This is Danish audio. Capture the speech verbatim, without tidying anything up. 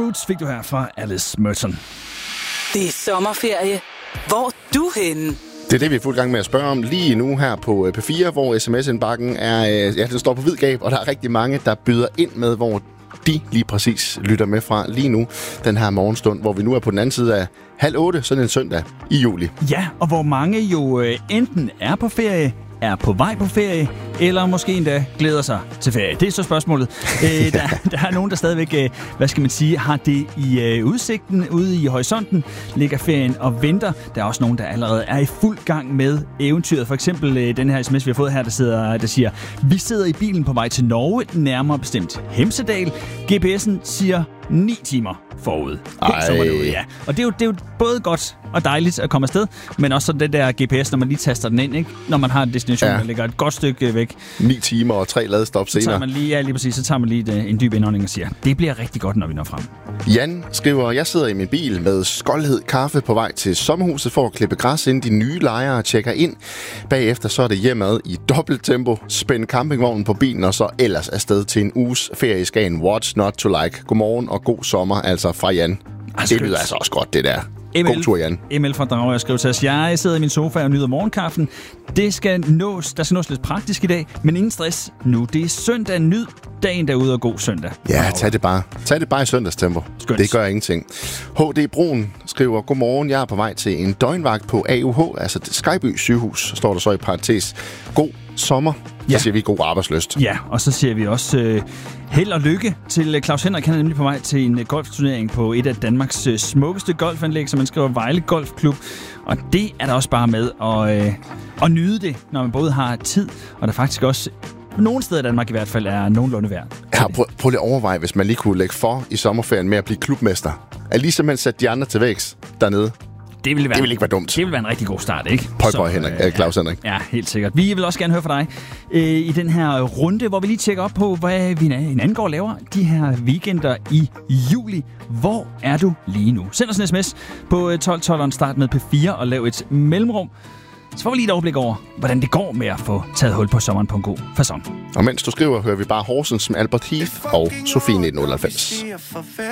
Roots fik du her fra Alice Merton. Det er sommerferie. Hvor er du henne? Det er det, vi er fuld gang med at spørge om lige nu her på P fire, hvor sms-indbakken er, ja, den står på vid gab, og der er rigtig mange, der byder ind med, hvor de lige præcis lytter med fra lige nu, den her morgenstund, hvor vi nu er på den anden side af halv otte, sådan en søndag i juli. Ja, og hvor mange jo øh, enten er på ferie, er på vej på ferie, eller måske endda glæder sig til ferie. Det er så spørgsmålet. Æ, der, der er nogen, der stadigvæk, øh, hvad skal man sige, har det i øh, udsigten, ude i horisonten, ligger ferien og venter. Der er også nogen, der allerede er i fuld gang med eventyret. For eksempel øh, den her sms, vi har fået her, der, sidder, der siger, vi sidder i bilen på vej til Norge, nærmere bestemt Hemsedal. G P S'en siger ni timer forud. Derude, ja. Og det er, jo, det er jo både godt og dejligt at komme afsted, men også sådan den der G P S, når man lige taster den ind, ikke? Når man har en destination, ja, der ligger et godt stykke væk. Ni timer og tre ladestop senere. Så tager man lige, ja, lige præcis, så tager man lige en dyb indånding og siger, det bliver rigtig godt, når vi når frem. Jan skriver, jeg sidder i min bil med skoldhed kaffe på vej til sommerhuset for at klippe græs, inden de nye lejere tjekker ind. Bagefter så er det hjemad i dobbelt tempo, spænde campingvognen på bilen og så ellers afsted til en uges ferie i Skagen. What's not to like? Godmorgen og god sommer, altså fra Jan. Det lyder altså også godt, det der. God tur, Jan. Emil fra Dragør skriver til os, jeg sidder i min sofa og nyder morgenkaffen. Det skal nås, der skal nås lidt praktisk i dag, men ingen stress nu. Det er søndag, nyd dagen derude og god søndag. Ja, tag det bare. Tag det bare i søndagstempo. Skønt. Det gør ingenting. H D Brun skriver, godmorgen, jeg er på vej til en døgnvagt på A U H, altså Skyby sygehus, står der så i parentes. God sommer. Så ja, siger vi god arbejdsløst. Ja, og så siger vi også øh, held og lykke til Claus Henrik. Han er nemlig på vej til en golfturnering på et af Danmarks øh, smukkeste golfanlæg, som man skriver Vejle Golfklub. Og det er der også bare med at, øh, at nyde det, når man både har tid, og der faktisk også nogle steder i Danmark i hvert fald er nogenlunde værd. Ja, prøv, prøv lige at overveje, hvis man lige kunne lægge for i sommerferien med at blive klubmester. At lige simpelthen sætte de andre til vægs dernede. Det ville, være, det ville ikke være dumt. Det ville være en rigtig god start, ikke? Pøj, pøj, Henrik. Øh, Claus Henrik. Ja, helt sikkert. Vi vil også gerne høre fra dig øh, i den her runde, hvor vi lige tjekker op på, hvad vi hinanden går og laver de her weekender i juli. Hvor er du lige nu? Send os en sms på tolv tolv og start med P fire og lav et mellemrum. Så får vi lige et overblik over, hvordan det går med at få taget hul på sommeren på en god facon. Og mens du skriver, hører vi bare Horsens med Albert Heath og Sofie nitten otteoghalvfems.